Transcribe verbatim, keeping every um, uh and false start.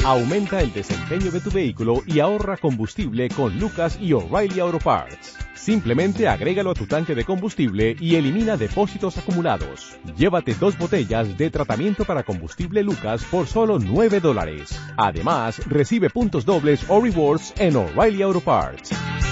Aumenta el desempeño de tu vehículo y ahorra combustible con Lucas y O'Reilly Auto Parts. Simplemente agrégalo a tu tanque de combustible y elimina depósitos acumulados. Llévate dos botellas de tratamiento para combustible Lucas por solo nueve dólares. Además, recibe puntos dobles o rewards en O'Reilly Auto Parts.